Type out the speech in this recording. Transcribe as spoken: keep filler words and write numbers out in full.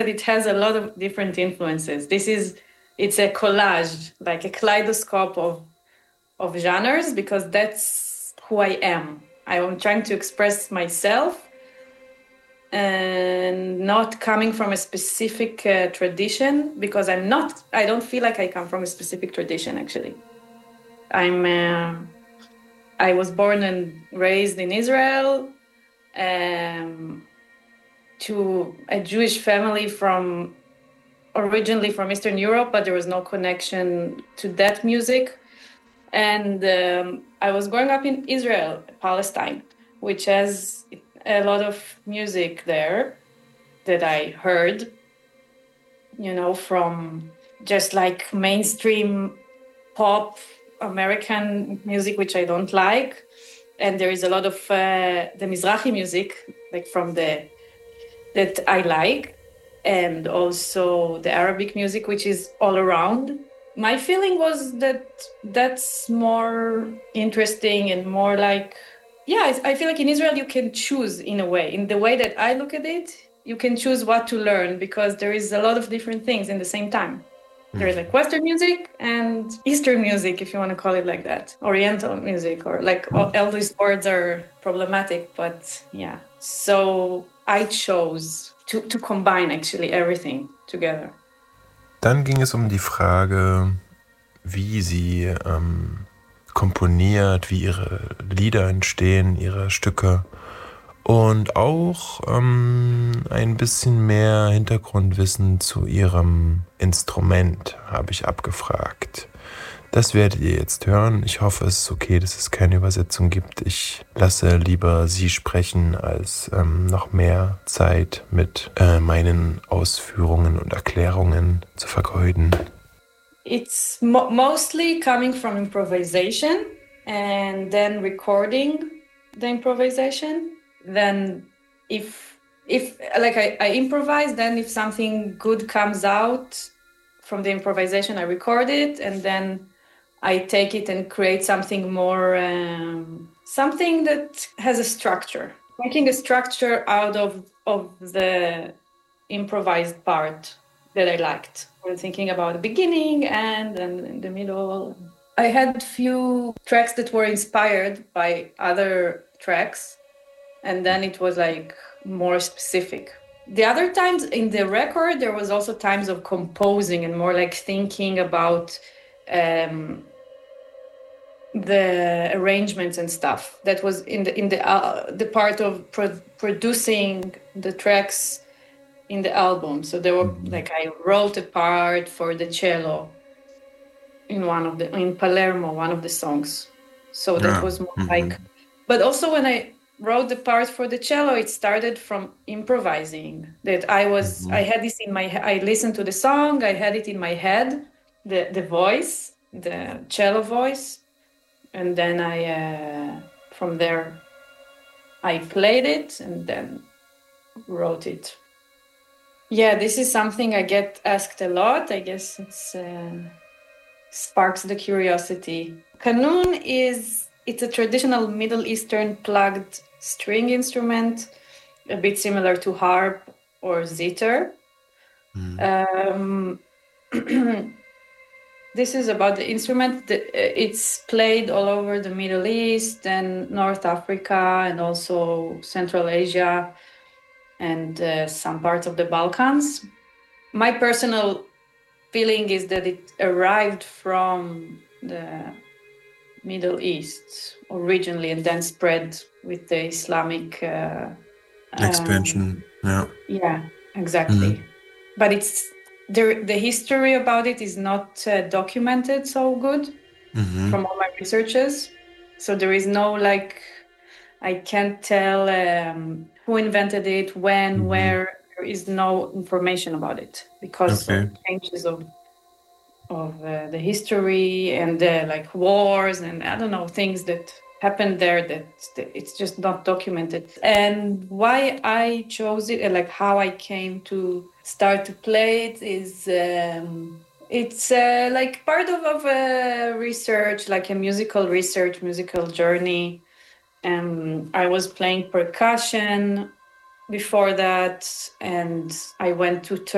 it has a lot of different influences. This is, it's a collage, like a kaleidoscope of, of genres, because that's who I am. I'm trying to express myself and not coming from a specific uh, tradition, because I'm not, I don't feel like I come from a specific tradition, actually. I'm, uh, I was born and raised in Israel, um, to a Jewish family from, originally from Eastern Europe, but there was no connection to that music. And um, I was growing up in Israel, Palestine, which has a lot of music there that I heard, you know, from just like mainstream pop American music, which I don't like. And there is a lot of uh, the Mizrahi music, like from the, that I like. And also the Arabic music, which is all around. My feeling was that that's more interesting and more like, yeah, I feel like in Israel you can choose in a way. In the way that I look at it, you can choose what to learn because there is a lot of different things in the same time. There is like Western music and Eastern music, if you want to call it like that. Oriental music, or like all, all these words are problematic, but yeah. So I chose to, to combine actually everything together. Dann ging es um die Frage, wie sie ähm, komponiert, wie ihre Lieder entstehen, ihre Stücke. Und auch ähm, ein bisschen mehr Hintergrundwissen zu ihrem Instrument habe ich abgefragt. Das werdet ihr jetzt hören. Ich hoffe, es ist okay, dass es keine Übersetzung gibt. Ich lasse lieber sie sprechen, als ähm, noch mehr Zeit mit äh, meinen Ausführungen und Erklärungen zu vergeuden. It's mo- mostly coming from improvisation and then recording the improvisation. Then if, if like I, I improvise, then if something good comes out from the improvisation, I record it, and then I take it and create something more, um, something that has a structure. Making a structure out of, of the improvised part that I liked. I was thinking about the beginning and and in the middle. I had few tracks that were inspired by other tracks, and then it was like more specific. The other times in the record, there was also times of composing and more like thinking about um, the arrangements and stuff. That was in the in the uh, the part of pro- producing the tracks in the album. So there were mm-hmm. like I wrote a part for the cello in one of the in Palermo, one of the songs. So that yeah. was more mm-hmm. like. But also when I wrote the part for the cello, it started from improvising. That I was mm-hmm. I had this in my I listened to the song, I had it in my head, the the voice, the cello voice, and then I uh, from there I played it and then wrote it. Yeah, this is something I get asked a lot. I guess it's uh, sparks the curiosity. Qanun is it's a traditional Middle Eastern plugged string instrument, a bit similar to harp or zither. Mm. Um, this is about the instrument. It's played all over the Middle East and North Africa and also Central Asia and uh, some parts of the Balkans. My personal feeling is that it arrived from the Middle East originally and then spread with the Islamic uh, expansion. Um, yeah. Yeah, exactly. Mm-hmm. But it's the the history about it is not uh, documented so good mm-hmm. from all my researches. So there is no like I can't tell um, who invented it, when, mm-hmm. where. There is no information about it because okay. of changes of of uh, the history and uh, like wars and I don't know things that happened there that, that it's just not documented. And why I chose it and like how I came to start to play it is um, it's uh, like part of of a research, like a musical research, musical journey. Um, I was playing percussion before that, and I went to